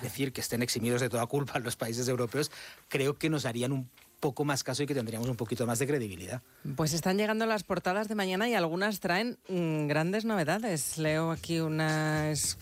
decir que estén eximidos de toda culpa los países europeos, creo que nos harían un poco más caso y que tendríamos un poquito más de credibilidad. Pues están llegando las portadas de mañana y algunas traen grandes novedades. Leo aquí una